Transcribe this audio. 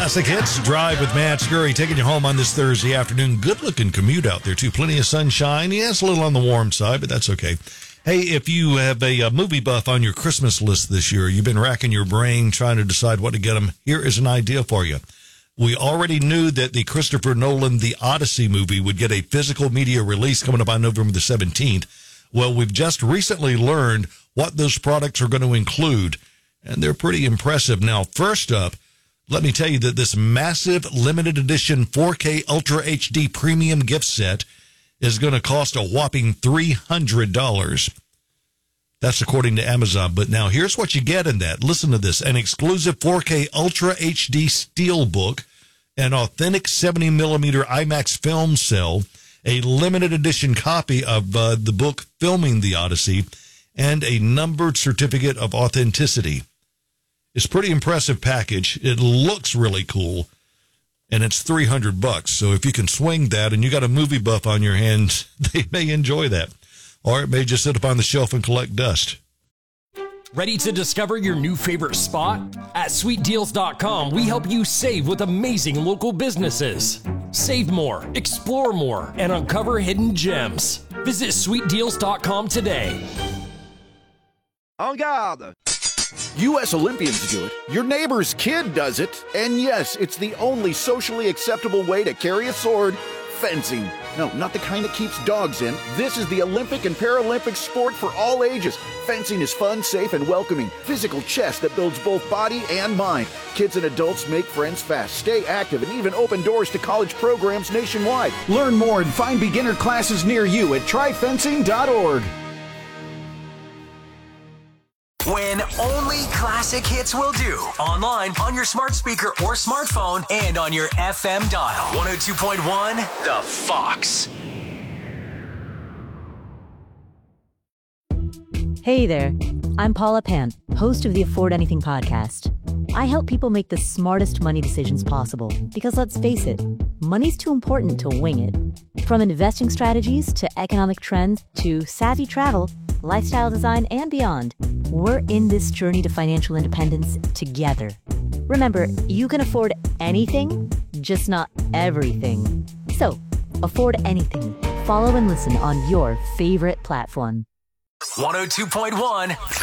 Classic Hits Drive with Matt Scurry taking you home on this Thursday afternoon. Good-looking commute out there, too. Plenty of sunshine. Yes, a little on the warm side, but that's okay. Hey, if you have a movie buff on your Christmas list this year, you've been racking your brain trying to decide what to get them, here is an idea for you. We already knew that the Christopher Nolan The Odyssey movie would get a physical media release coming up on November the 17th. Well, we've just recently learned what those products are going to include, and they're pretty impressive. Now, first up, let me tell you that this massive limited edition 4K Ultra HD premium gift set is going to cost a whopping $300. That's according to Amazon. But now here's what you get in that. Listen to this. An exclusive 4K Ultra HD Steelbook, an authentic 70mm IMAX film cell, a limited edition copy of the book Filming the Odyssey, and a numbered certificate of authenticity. It's a pretty impressive package. It looks really cool, and it's $300. So if you can swing that and you got a movie buff on your hands, they may enjoy that. Or it may just sit up on the shelf and collect dust. Ready to discover your new favorite spot? At SweetDeals.com, we help you save with amazing local businesses. Save more, explore more, and uncover hidden gems. Visit SweetDeals.com today. En garde! U.S. Olympians do it, your neighbor's kid does it, and yes, it's the only socially acceptable way to carry a sword: fencing. No, not the kind that keeps dogs in. This is the Olympic and Paralympic sport for all ages. Fencing is fun, safe, and welcoming. Physical chess that builds both body and mind. Kids and adults make friends fast, stay active, and even open doors to college programs nationwide. Learn more and find beginner classes near you at tryfencing.org. When only classic hits will do. Online, on your smart speaker or smartphone, and on your FM dial. 102.1 The Fox. Hey there. I'm Paula Pant, host of the Afford Anything podcast. I help people make the smartest money decisions possible because, let's face it, money's too important to wing it. From investing strategies to economic trends to savvy travel, lifestyle design, and beyond, we're in this journey to financial independence together. Remember, you can afford anything, just not everything. So, afford anything. Follow and listen on your favorite platform. 102.1